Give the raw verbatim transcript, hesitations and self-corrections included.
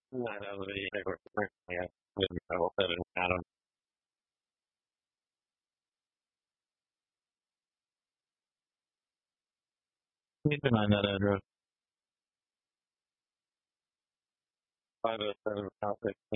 I know the they were currently at with metal seven Adam. Keep in mind that address. Five oh seven South